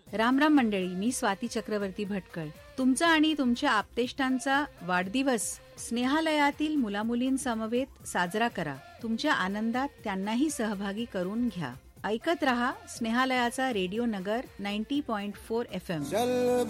राम राम मंडळी, मी स्वाती चक्रवर्ती भटकळ. तुमचा आणि तुमच्या आप्तेष्टांचा वाढदिवस स्नेहालयातील मुलामुलींसमवेत साजरा करा. तुमच्या आनंदात त्यांनाही सहभागी करून घ्या. ऐकत रहा स्नेहालयाचा रेडिओ नगर 90.4 FM.